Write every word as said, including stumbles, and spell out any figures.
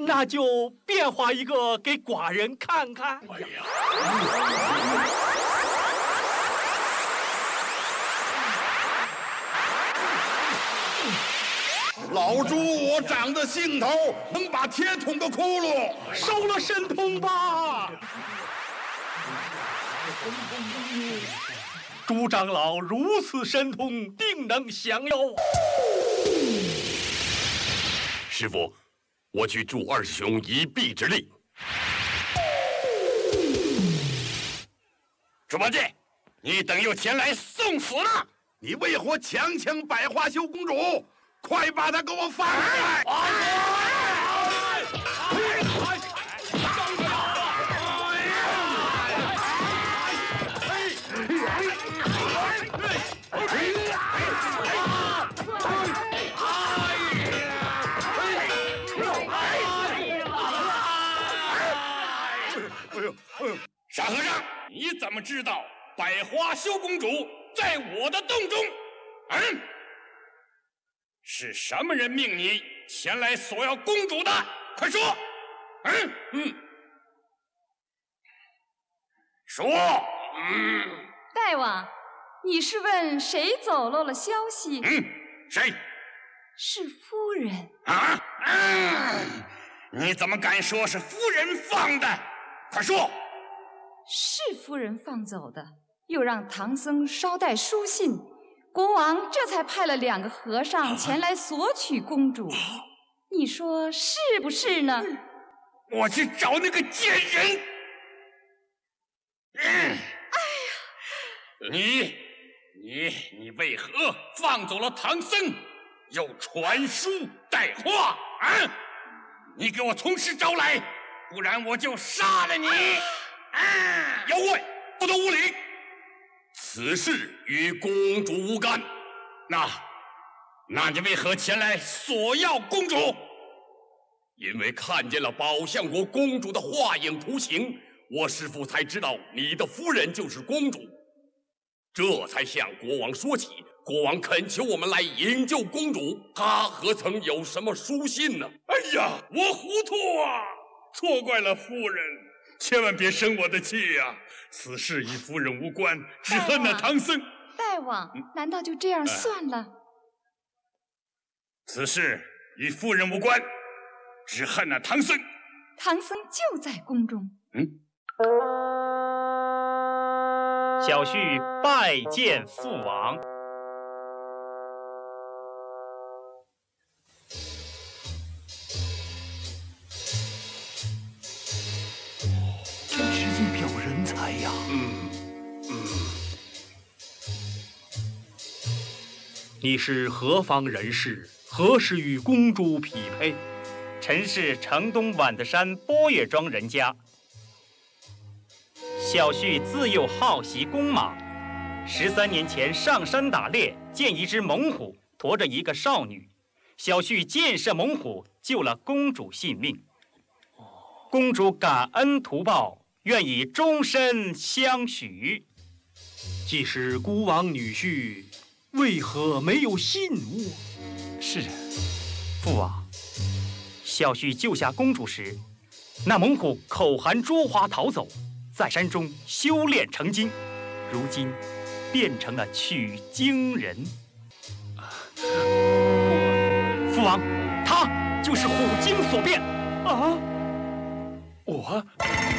那就变化一个给寡人看看。哎呀！ 老朱，我长的兴头能把铁捅个窟窿， 收了神通吧。朱长老如此神通，定能降妖。 师傅，我去助二师兄一臂之力。猪八戒，你等又前来送死了！ 你为何强抢百花羞公主？快把她给我放出来！ 傻和尚，你怎么知道百花羞公主在我的洞中？嗯，是什么人命你前来索要公主的？快说！嗯嗯，说。嗯， 大王，你是问谁走漏了消息？ 嗯，谁？ 是夫人。 啊？嗯，你怎么敢说是夫人放的？快说！ 是夫人放走的，又让唐僧捎带书信，国王这才派了两个和尚前来索取公主。你说是不是呢？ 我去找那个贱人。嗯，哎呀，你你你为何放走了唐僧，又传书带话啊？你给我从实招来，不然我就杀了你！啊！妖怪，不得无礼！此事与公主无干。那，那你为何前来索要公主？因为看见了宝象国公主的画影图形，我师父才知道你的夫人就是公主，这才向国王说起。国王恳求我们来营救公主，他何曾有什么书信呢？哎呀，我糊涂啊！错怪了夫人，千万别生我的气呀、啊！此事与夫人无关，只恨那唐僧。 大王，难道就这样算了？ 此事与夫人无关，只恨那唐僧。 唐僧就在宫中。 嗯。 小婿拜见父王。 哎呀， 嗯嗯， 你是何方人士？何时与公主匹配？ 臣是城东宛子山波月庄人家。小婿自幼好习弓马，十三年前上山打猎，见一只猛虎驮着一个少女，小婿箭射猛虎，救了公主性命。公主感恩图报，愿以终身相许。 既是孤王女婿，为何没有信物？ 是，父王，小婿救下公主时，那猛虎口含珠花逃走，在山中修炼成精，如今变成了取经人。父王，他就是虎精所变。 啊！我。